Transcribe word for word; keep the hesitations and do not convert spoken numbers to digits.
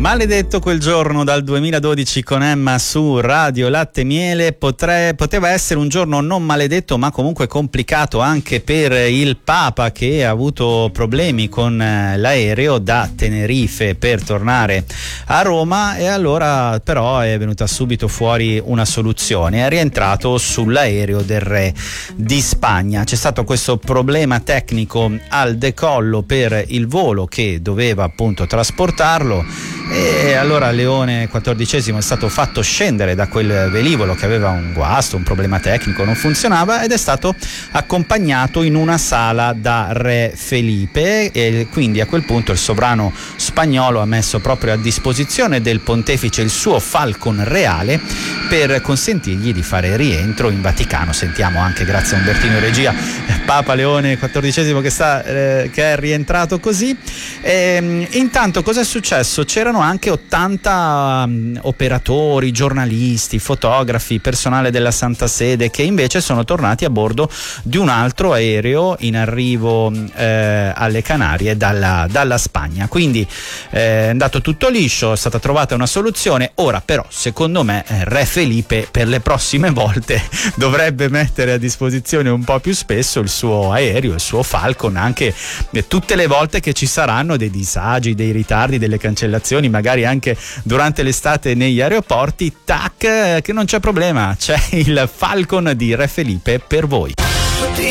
Maledetto quel giorno dal duemiladodici con Emma su Radio Latte Miele. Potre, poteva essere un giorno non maledetto ma comunque complicato anche per il Papa, che ha avuto problemi con l'aereo da Tenerife per tornare a Roma, e allora però è venuta subito fuori una soluzione: è rientrato sull'aereo del re di Spagna. C'è stato questo problema tecnico al decollo per il volo che doveva appunto trasportarlo, e allora Leone quattordicesimo è stato fatto scendere da quel velivolo che aveva un guasto, un problema tecnico, non funzionava, ed è stato accompagnato in una sala da re Felipe, e quindi a quel punto il sovrano spagnolo ha messo proprio a disposizione del pontefice il suo Falcon reale per consentirgli di fare rientro in Vaticano. Sentiamo anche, grazie a Umbertino in regia, Papa Leone quattordicesimo che, sta, eh, che è rientrato così. E, intanto cosa è successo? C'erano anche ottanta um, operatori, giornalisti, fotografi, personale della Santa Sede che invece sono tornati a bordo di un altro aereo in arrivo eh, alle Canarie dalla, dalla Spagna. Quindi eh, è andato tutto liscio, è stata trovata una soluzione. Ora però secondo me eh, Re Felipe per le prossime volte dovrebbe mettere a disposizione un po' più spesso il suo aereo, il suo Falcon, anche eh, tutte le volte che ci saranno dei disagi, dei ritardi, delle cancellazioni, magari anche durante l'estate negli aeroporti. Tac, che non c'è problema, c'è il Falcon di Re Felipe per voi.